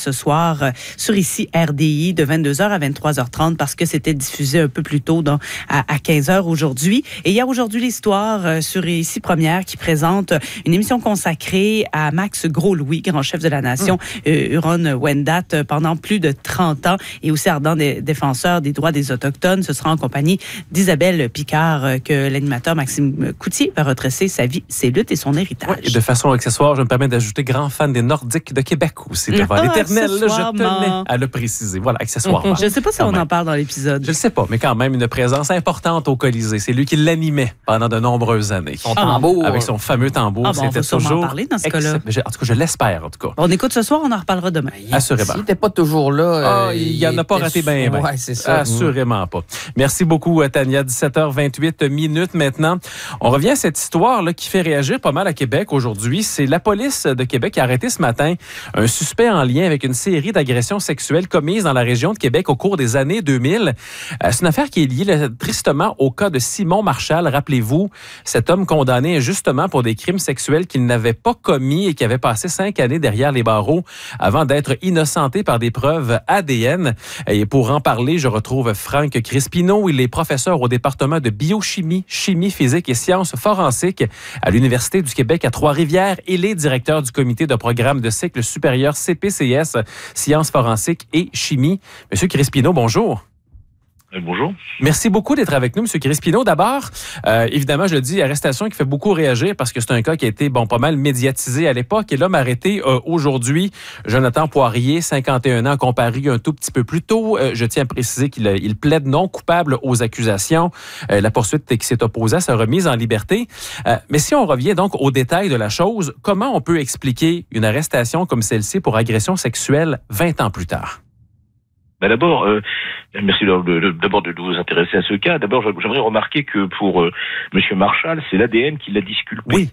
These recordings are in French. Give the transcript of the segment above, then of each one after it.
ce soir sur ici RDI de 22h à 23h30 parce que c'était diffusé un peu plus tôt à 15h aujourd'hui. Et il y a aujourd'hui l'histoire sur ici Première qui présente une émission consacrée à Max Gros-Louis, grand chef de la nation, Huron-Wendat, pendant plus de 30 ans et aussi ardent défenseur des droits des Autochtones. Ce sera en compagnie d'Isabelle Picard que l'animateur Maxime Coutier va retracer sa vie, ses luttes et son héritage. Oui, et de façon accessoire, je me permets d'ajouter grand fan des Nordiques de Québec aussi. Devant l'éternel, je tenais à le préciser. Voilà, accessoirement. Je ne sais pas si on en parle dans l'épisode. Je ne sais pas, mais quand même une présence importante au Colisée. C'est lui qui l'animait pendant de nombreuses années. Son tambour. Avec son fameux tambour. On va sûrement en parler dans ce cas-là. En tout cas, je l'espère, en tout cas. On écoute ce soir, on en reparlera demain. Assurément. S'il n'était pas toujours là... il n'en a pas raté bien. Oui, c'est ça. Assurément pas. Merci beaucoup, Tania. 17h28 maintenant. On revient à cette histoire là, qui fait réagir pas mal à Québec aujourd'hui. C'est la police de Québec qui a arrêté ce matin un suspect en lien avec une série d'agressions sexuelles commises dans la région de Québec au cours des années 2000. C'est une affaire qui est liée tristement au cas de Simon Marchal. Rappelez-vous, cet homme condamné injustement pour des crimes sexuels qu'il n'avait pas commis et qui avait passé 5 années derrière les barreaux avant d'être innocenté par des preuves ADN. Et pour en parler, je retrouve Franck Crispino. Il est professeur au département de biochimie, chimie physique et sciences forensiques à l'Université du Québec à Trois-Rivières. Il est directeur du comité de programme de cycle supérieur CPCS, sciences forensiques et chimie. Monsieur Crispino, bonjour. Bonjour. Merci beaucoup d'être avec nous, M. Crispino. D'abord, évidemment, je le dis, arrestation qui fait beaucoup réagir parce que c'est un cas qui a été pas mal médiatisé à l'époque. Et l'homme arrêté aujourd'hui, Jonathan Poirier, 51 ans, comparu un tout petit peu plus tôt. Je tiens à préciser qu'il plaide non coupable aux accusations. La poursuite qui s'est opposée à sa remise en liberté. Mais si on revient donc aux détails de la chose, comment on peut expliquer une arrestation comme celle-ci pour agression sexuelle 20 ans plus tard? D'abord, merci d'abord de vous intéresser à ce cas. D'abord, j'aimerais remarquer que pour Monsieur Marchal, c'est l'ADN qui l'a disculpé. Oui.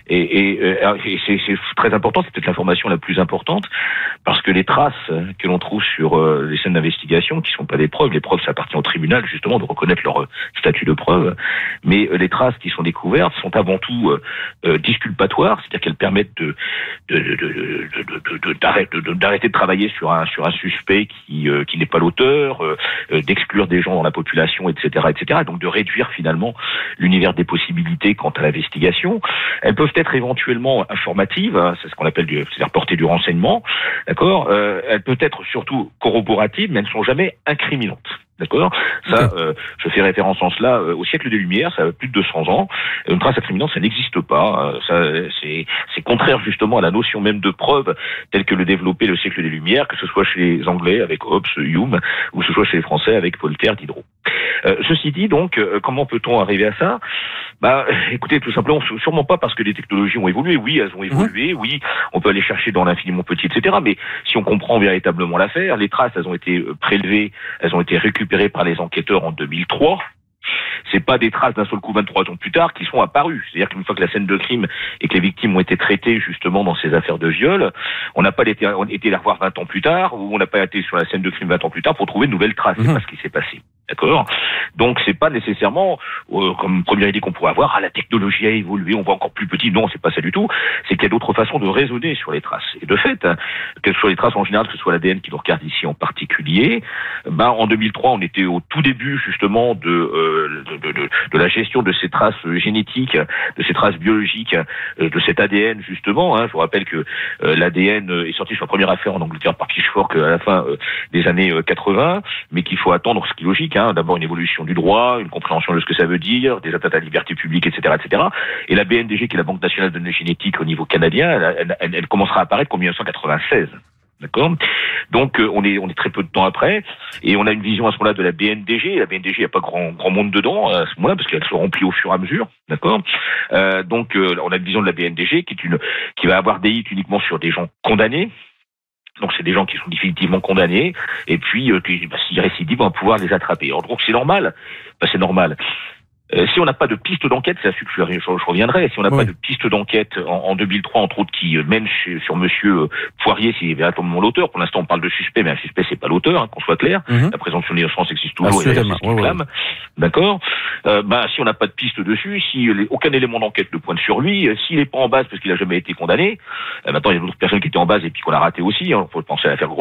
Et c'est très important, c'est peut-être l'information la plus importante, parce que les traces que l'on trouve sur les scènes d'investigation, qui sont pas des preuves, les preuves, ça appartient au tribunal justement de reconnaître leur statut de preuve, mais les traces qui sont découvertes sont avant tout disculpatoires, c'est-à-dire qu'elles permettent d'arrêter de travailler sur un suspect qui n'est pas l'auteur, d'exclure des gens dans la population, etc., etc., et donc de réduire finalement l'univers des possibilités quant à l'investigation. Elles peuvent être éventuellement informatives, hein, c'est ce qu'on appelle c'est-à-dire porter du renseignement, d'accord. Elles peuvent être surtout corroboratives, mais elles ne sont jamais incriminantes. D'accord. Ça, je fais référence en cela au siècle des Lumières, ça a plus de 200 ans. Une trace incriminante, ça n'existe pas. Ça, c'est contraire justement à la notion même de preuve telle que le développait le siècle des Lumières, que ce soit chez les Anglais avec Hobbes, Hume, ou que ce soit chez les Français avec Voltaire, Diderot. Ceci dit, donc, comment peut-on arriver à ça? Écoutez, tout simplement, sûrement pas parce que les technologies ont évolué. Oui, elles ont évolué. Oui, on peut aller chercher dans l'infiniment petit, etc. Mais si on comprend véritablement l'affaire, les traces, elles ont été prélevées, elles ont été récupérées par les enquêteurs en 2003. C'est pas des traces d'un seul coup 23 ans plus tard qui sont apparues. C'est-à-dire qu'une fois que la scène de crime et que les victimes ont été traitées justement dans ces affaires de viol, on n'a pas été les revoir 20 ans plus tard, ou on n'a pas été sur la scène de crime 20 ans plus tard pour trouver de nouvelles traces. C'est pas ce qui s'est passé. D'accord. Donc c'est pas nécessairement comme première idée qu'on pourrait avoir, la technologie a évolué, on va encore plus petit. Non, c'est pas ça du tout. C'est qu'il y a d'autres façons de raisonner sur les traces. Et de fait, que ce soit les traces en général, que ce soit l'ADN qui nous regarde ici en particulier, en 2003, on était au tout début justement de la gestion de ces traces génétiques, de ces traces biologiques, de cet ADN justement. Je vous rappelle que l'ADN est sorti sur la première affaire en Angleterre par Pitchfork à la fin des années 80, mais qu'il faut attendre, ce qui est logique. D'abord une évolution du droit, une compréhension de ce que ça veut dire, des atteintes à la liberté publique, etc., etc. Et la BNDG, qui est la Banque nationale de données génétiques au niveau canadien, elle commencera à apparaître qu'en 1996. D'accord. Donc on est très peu de temps après, et on a une vision à ce moment-là de la BNDG. La BNDG, il n'y a pas grand monde dedans à ce moment-là parce qu'elle se remplit au fur et à mesure. D'accord. Donc on a une vision de la BNDG qui va avoir des hits uniquement sur des gens condamnés. Donc c'est des gens qui sont définitivement condamnés, et puis s'ils récidivent, on va pouvoir les attraper. Alors donc c'est normal, c'est normal. Si on n'a pas de piste d'enquête, c'est là-dessus que je reviendrai, si on n'a pas de piste d'enquête en 2003, entre autres, qui mène sur monsieur Poirier, s'il est véritablement l'auteur, pour l'instant on parle de suspect, mais un suspect c'est pas l'auteur, qu'on soit clair, la présomption d'innocence existe toujours, et c'est ce qu'il clame, d'accord. Si on n'a pas de piste dessus, si aucun élément d'enquête ne pointe sur lui, s'il n'est pas en base parce qu'il a jamais été condamné, maintenant il y a d'autres personnes qui étaient en base et puis qu'on a raté aussi, faut penser à l'affaire